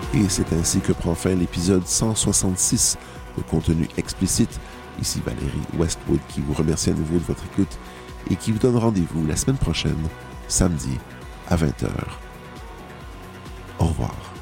Et c'est ainsi que prend fin l'épisode 166 de Contenu explicite. Ici Valérie Westwood qui vous remercie à nouveau de votre écoute et qui vous donne rendez-vous la semaine prochaine, samedi à 20h. Au revoir.